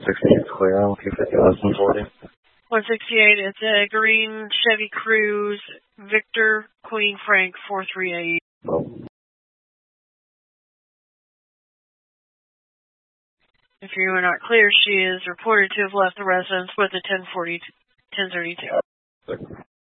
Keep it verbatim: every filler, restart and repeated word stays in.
sixty-eight's clear. I'm looking for less than forty. one sixty-eight, it's a green Chevy Cruze, Victor, Queen Frank, four three eight. Oh. If you are not clear, she is reported to have left the residence with a ten forty, ten thirty-two.